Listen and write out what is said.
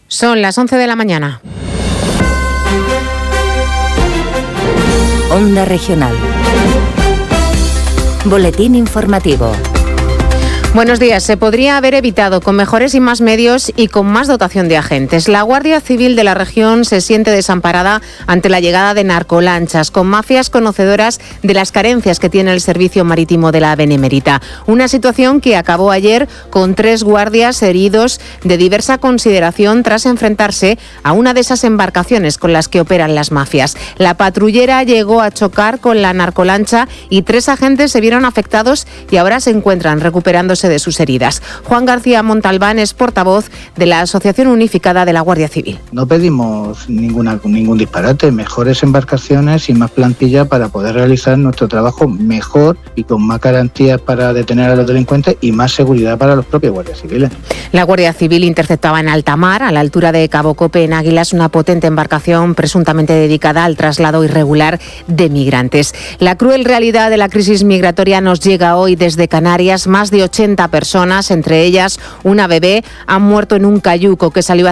Son las 11 de la mañana. Onda Regional. Boletín informativo. Buenos días. Se podría haber evitado con mejores y más medios y con más dotación de agentes. La Guardia Civil de la región se siente desamparada ante la llegada de narcolanchas, con mafias conocedoras de las carencias que tiene el servicio marítimo de la Benemérita. Una situación que acabó ayer con 3 guardias heridos de diversa consideración tras enfrentarse a una de esas embarcaciones con las que operan las mafias. La patrullera llegó a chocar con la narcolancha y 3 agentes se vieron afectados y ahora se encuentran recuperándose de sus heridas. Juan García Montalbán es portavoz de la Asociación Unificada de la Guardia Civil. No pedimos ningún disparate, mejores embarcaciones y más plantilla para poder realizar nuestro trabajo mejor y con más garantías para detener a los delincuentes y más seguridad para los propios guardias civiles. La Guardia Civil interceptaba en alta mar, a la altura de Cabo Cope, en Águilas, una potente embarcación presuntamente dedicada al traslado irregular de migrantes. La cruel realidad de la crisis migratoria nos llega hoy desde Canarias. Más de 80 personas, entre ellas una bebé, han muerto en un cayuco que salió